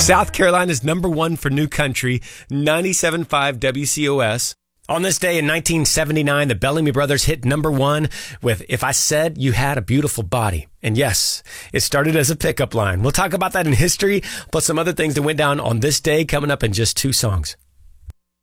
South Carolina's number one for new country, 97.5 WCOS. On this day in 1979, the Bellamy Brothers hit number one with If I Said You Had a Beautiful Body. And yes, it started as a pickup line. We'll talk about that in history, plus some other things that went down on this day coming up in just two songs.